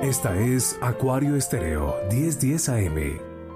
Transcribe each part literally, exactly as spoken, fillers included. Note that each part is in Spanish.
Esta es Acuario Estéreo diez diez A M.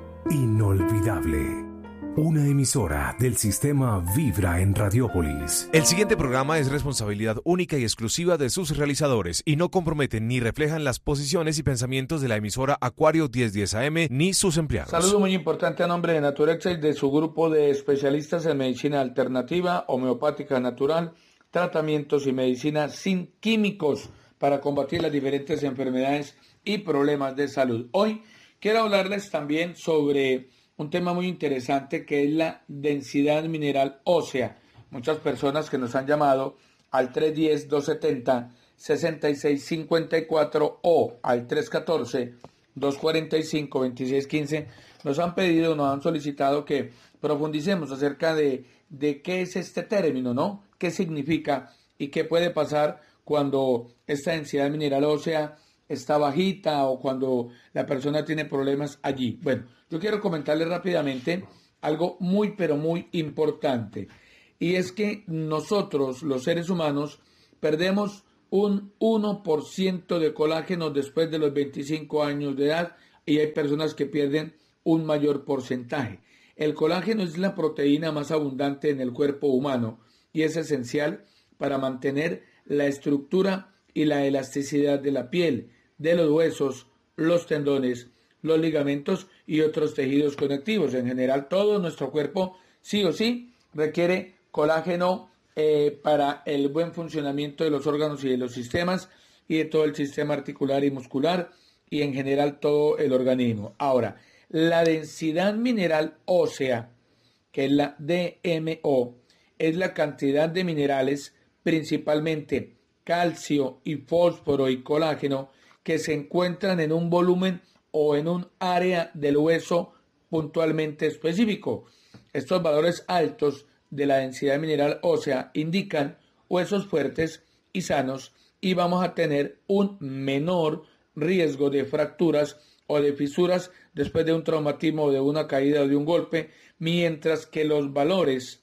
Inolvidable. Una emisora del sistema Vibra en Radiópolis. El siguiente programa es responsabilidad única y exclusiva de sus realizadores y no comprometen ni reflejan las posiciones y pensamientos de la emisora Acuario diez diez A M ni sus empleados. Saludo muy importante a nombre de Naturexa y de su grupo de especialistas en medicina alternativa, homeopática natural, tratamientos y medicina sin químicos para combatir las diferentes enfermedades y problemas de salud. Hoy quiero hablarles también sobre un tema muy interesante que es la densidad mineral ósea. Muchas personas que nos han llamado al tres uno cero, dos siete cero, seis seis cinco cuatro o al tres uno cuatro, dos cuatro cinco, dos seis uno cinco nos han pedido, nos han solicitado que profundicemos acerca de, de qué es este término, ¿no? ¿Qué significa y qué puede pasar cuando esta densidad mineral ósea está bajita o cuando la persona tiene problemas allí? Bueno, yo quiero comentarles rápidamente algo muy pero muy importante, y es que nosotros, los seres humanos, perdemos un uno por ciento de colágeno después de los veinticinco años de edad, y hay personas que pierden un mayor porcentaje. El colágeno es la proteína más abundante en el cuerpo humano y es esencial para mantener la estructura y la elasticidad de la piel, de los huesos, los tendones, los ligamentos y otros tejidos conectivos. En general, todo nuestro cuerpo sí o sí requiere colágeno eh, para el buen funcionamiento de los órganos y de los sistemas y de todo el sistema articular y muscular y en general todo el organismo. Ahora, la densidad mineral ósea, que es la D M O, es la cantidad de minerales, principalmente calcio y fósforo y colágeno, que se encuentran en un volumen o en un área del hueso puntualmente específico. Estos valores altos de la densidad mineral ósea indican huesos fuertes y sanos, y vamos a tener un menor riesgo de fracturas o de fisuras después de un traumatismo o de una caída o de un golpe, mientras que los valores,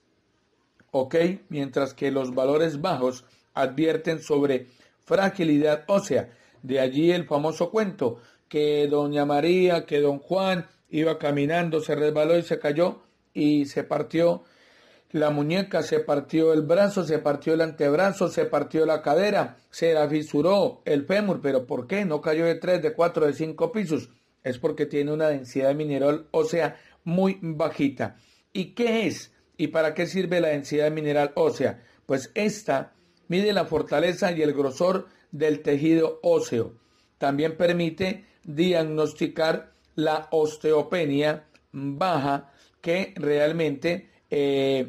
ok, mientras que los valores bajos advierten sobre fragilidad ósea. De allí el famoso cuento que doña María, que don Juan iba caminando, se resbaló y se cayó y se partió la muñeca, se partió el brazo, se partió el antebrazo, se partió la cadera, se la fisuró el fémur. ¿Pero por qué? No cayó de tres, de cuatro, de cinco pisos. Es porque tiene una densidad mineral ósea muy bajita. ¿Y qué es? ¿Y para qué sirve la densidad mineral ósea? Pues esta mide la fortaleza y el grosor del tejido óseo. También permite diagnosticar la osteopenia baja, que realmente eh,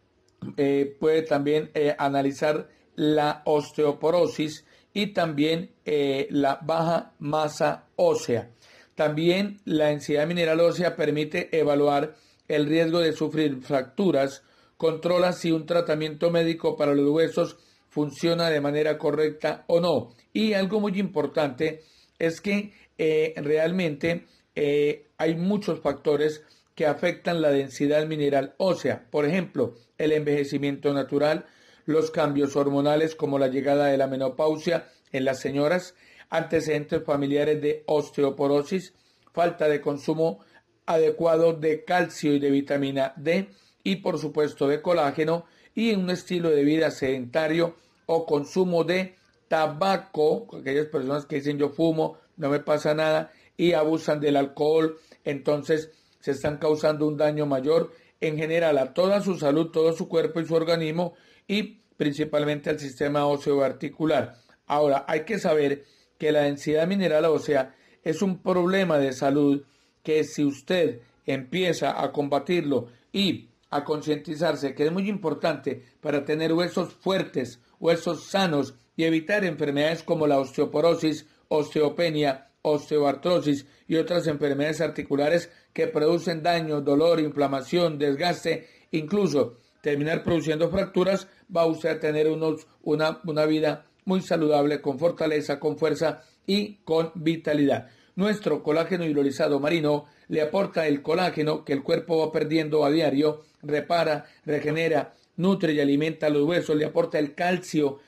eh, puede también eh, analizar la osteoporosis y también eh, la baja masa ósea. También la densidad mineral ósea permite evaluar el riesgo de sufrir fracturas, controla si un tratamiento médico para los huesos funciona de manera correcta o no. Y algo muy importante es que eh, realmente eh, hay muchos factores que afectan la densidad mineral ósea. Por ejemplo, el envejecimiento natural, los cambios hormonales como la llegada de la menopausia en las señoras, antecedentes familiares de osteoporosis, falta de consumo adecuado de calcio y de vitamina D y por supuesto de colágeno, y un estilo de vida sedentario o consumo de tabaco, aquellas personas que dicen yo fumo, no me pasa nada, y abusan del alcohol, entonces se están causando un daño mayor en general a toda su salud, todo su cuerpo y su organismo, y principalmente al sistema óseo articular. Ahora, hay que saber que la densidad mineral ósea es un problema de salud que si usted empieza a combatirlo y a concientizarse, que es muy importante para tener huesos fuertes, huesos sanos y evitar enfermedades como la osteoporosis, osteopenia, osteoartrosis y otras enfermedades articulares que producen daño, dolor, inflamación, desgaste, incluso terminar produciendo fracturas, va usted a tener unos, una, una vida muy saludable, con fortaleza, con fuerza y con vitalidad. Nuestro colágeno hidrolizado marino le aporta el colágeno que el cuerpo va perdiendo a diario, repara, regenera, nutre y alimenta los huesos, le aporta el calcio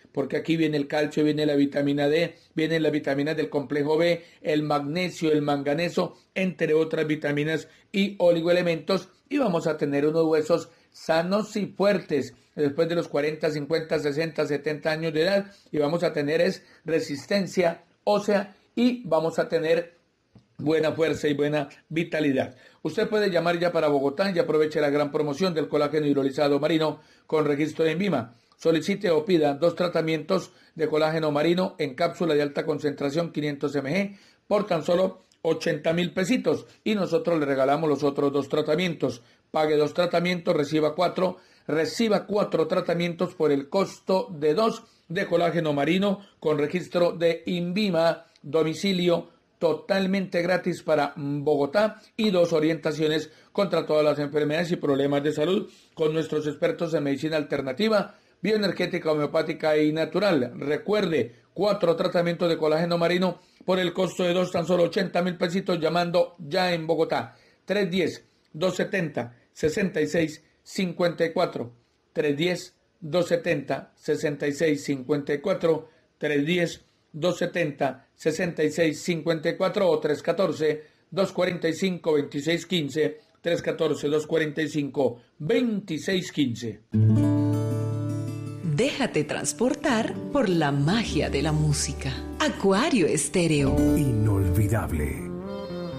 porque aquí viene el calcio, viene la vitamina D, vienen las vitaminas del complejo B, el magnesio, el manganeso, entre otras vitaminas y oligoelementos, y vamos a tener unos huesos sanos y fuertes después de los cuarenta, cincuenta, sesenta, setenta años de edad, y vamos a tener es resistencia ósea y vamos a tener buena fuerza y buena vitalidad. Usted puede llamar ya para Bogotá y aproveche la gran promoción del colágeno hidrolizado marino con registro de INVIMA. Solicite o pida dos tratamientos de colágeno marino en cápsula de alta concentración quinientos miligramos por tan solo ochenta mil pesitos y nosotros le regalamos los otros dos tratamientos. Pague dos tratamientos, reciba cuatro, reciba cuatro tratamientos por el costo de dos de colágeno marino con registro de INVIMA, domicilio totalmente gratis para Bogotá y dos orientaciones contra todas las enfermedades y problemas de salud con nuestros expertos en medicina alternativa, bioenergética, homeopática y natural. Recuerde, cuatro tratamientos de colágeno marino por el costo de dos, tan solo ochenta mil pesitos, llamando ya en Bogotá. tres uno cero, dos siete cero, seis seis cinco cuatro. tres uno cero, dos siete cero, seis seis cinco cuatro. tres uno cero, dos siete cero, seis seis cinco cuatro o tres uno cuatro, dos cuatro cinco, dos seis uno cinco, tres uno cuatro, dos cuatro cinco, dos seis uno cinco. Déjate transportar por la magia de la música. Acuario Estéreo. Inolvidable.